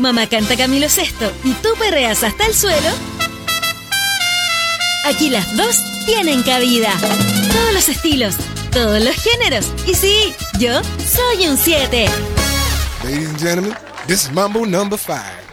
mamá canta Camilo Sesto y tú perreas hasta el suelo, aquí las dos tienen cabida. Todos los estilos, todos los géneros. Y sí, yo soy un 7. Ladies and gentlemen, this is Mambo number 5.